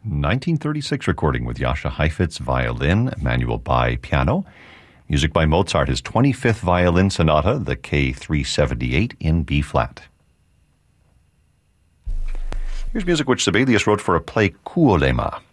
1936 recording with Jascha Heifetz, violin, Emanuel Bai, piano. Music by Mozart, his 25th violin sonata, the K378 in B-flat. Here's music which Sibelius wrote for a play, Kuolema.